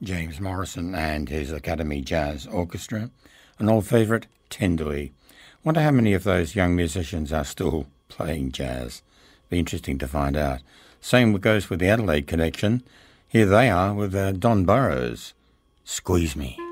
James Morrison and his Academy Jazz Orchestra, an old favourite, Tenderly. Wonder how many of those young musicians are still playing jazz. Be interesting to find out. Same goes with the Adelaide Connection. Here they are with Don Burrows, Squeeze Me.